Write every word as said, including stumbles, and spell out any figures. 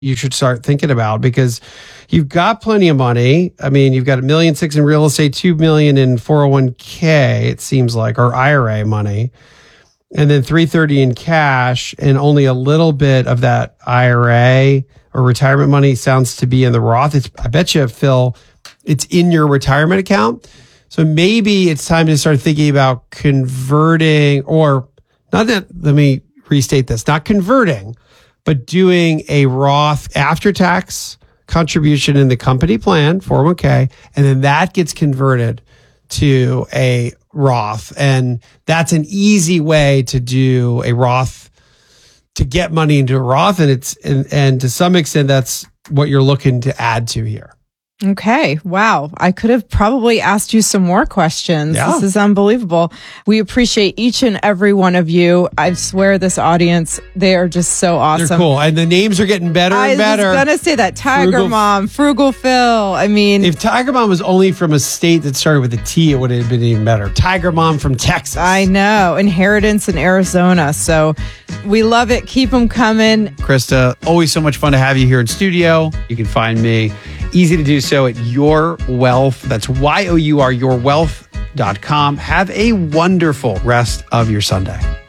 you should start thinking about, because you've got plenty of money. I mean, you've got a million six in real estate, two million in four oh one k, it seems like, or I R A money, and then three thirty in cash, and only a little bit of that I R A or retirement money sounds to be in the Roth. It's, I bet you, Phil, it's in your retirement account. So maybe it's time to start thinking about converting, or not that, let me restate this, not converting, but doing a Roth after-tax contribution in the company plan, four oh one k, and then that gets converted to a Roth. And that's an easy way to do a Roth, to get money into a Roth. And it's, and, and to some extent, that's what you're looking to add to here. Okay. Wow. I could have probably asked you some more questions. Yeah. This is unbelievable. We appreciate each and every one of you. I swear this audience, they are just so awesome. They're cool. And the names are getting better and better. I was going to say that. Tiger Frugal, Mom, Frugal Phil. I mean, if Tiger Mom was only from a state that started with a T, it would have been even better. Tiger Mom from Texas. I know. Inheritance in Arizona. So we love it. Keep them coming. Krista, always so much fun to have you here in studio. You can find me, easy to do so, at Your Wealth. That's Y O U R, your wealth dot com. Have a wonderful rest of your Sunday.